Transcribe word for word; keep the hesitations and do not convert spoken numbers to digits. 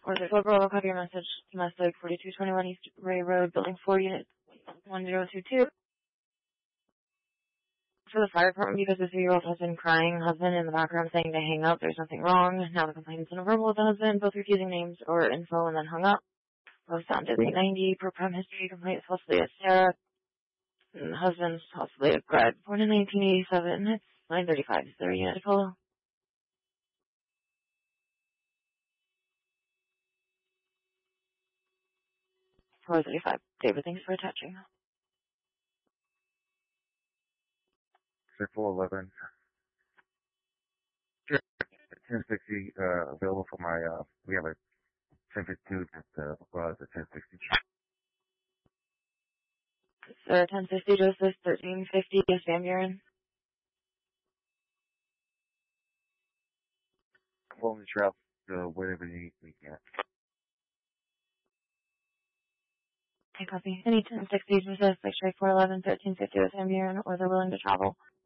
Or the Bravo, copy your message. Domestic, forty-two twenty-one East Ray Road, Building four, Unit one zero two two. For the fire department, because the three-year-old has been crying, husband in the background saying to hang up, there's nothing wrong. Now the complainant's in a verbal with the husband, both refusing names or info and then hung up. Both found at eight ninety, per prime history, complaint possibly a Sarah. And the husband's possibly a Greg. Born in nineteen eighty-seven, it's nine thirty-five. Is there a unit to follow? four thirty-five. David, thanks for attaching. six four eleven. Sure. ten sixty, uh, available for my, uh, we have a ten fifty-two that, uh, was a ten sixty. Sir, ten fifty, Joseph, thirteen fifty, yes, Van Buren. Pulling the trap, uh, whatever you need, we can. Okay, copy. Any ten sixty, Joseph, X-ray four eleven, thirteen fifty, with Van Buren, or they're willing to travel.